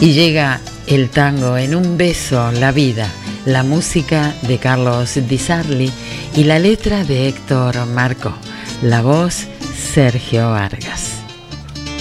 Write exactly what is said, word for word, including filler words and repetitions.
Y llega el tango en un beso, la vida, la música de Carlos Di Sarli y la letra de Héctor Marcó, la voz Sergio Vargas.